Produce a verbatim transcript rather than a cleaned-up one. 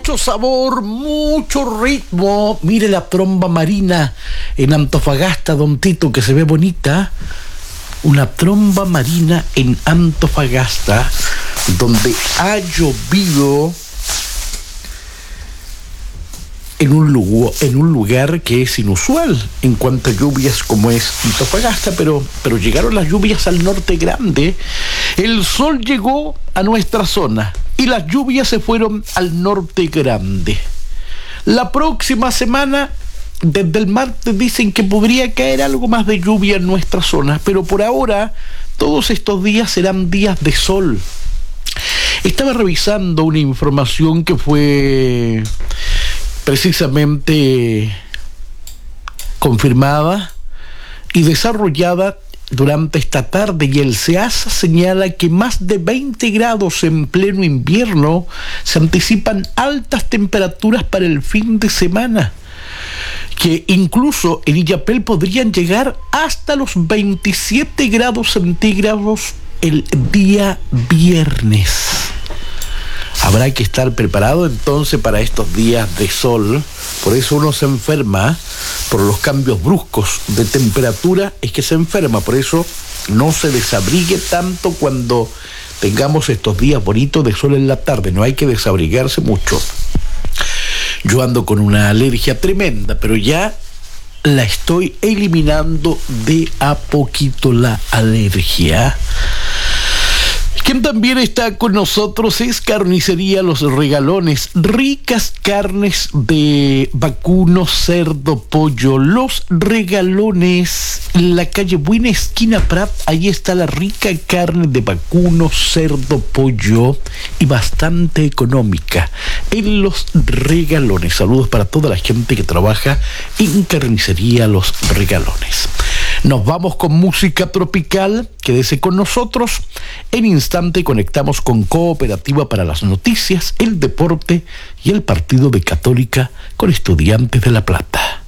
mucho sabor, mucho ritmo. Mire la tromba marina en Antofagasta, don Tito, que se ve bonita. Una tromba marina en Antofagasta, donde ha llovido en un lugar, en un lugar que es inusual en cuanto a lluvias como es Antofagasta, pero, pero llegaron las lluvias al norte grande. El sol llegó a nuestra zona y las lluvias se fueron al norte grande. La próxima semana, desde el martes, dicen que podría caer algo más de lluvia en nuestra zona, pero por ahora todos estos días serán días de sol. Estaba revisando una información que fue precisamente confirmada y desarrollada durante esta tarde, y el SEASA señala que más de veinte grados en pleno invierno. Se anticipan altas temperaturas para el fin de semana, que incluso en Illapel podrían llegar hasta los veintisiete grados centígrados el día viernes. Habrá que estar preparado entonces para estos días de sol. Por eso uno se enferma, por los cambios bruscos de temperatura es que se enferma. Por eso no se desabrigue tanto cuando tengamos estos días bonitos de sol en la tarde. No hay que desabrigarse mucho. Yo ando con una alergia tremenda, pero ya la estoy eliminando de a poquito la alergia. Quien también está con nosotros es Carnicería Los Regalones. Ricas carnes de vacuno, cerdo, pollo. Los Regalones, en la calle Buena, esquina Prat. Ahí está la rica carne de vacuno, cerdo, pollo, y bastante económica en Los Regalones. Saludos para toda la gente que trabaja en Carnicería Los Regalones. Nos vamos con música tropical. Quédese con nosotros. En instante conectamos con Cooperativa para las noticias, el deporte y el partido de Católica con Estudiantes de La Plata.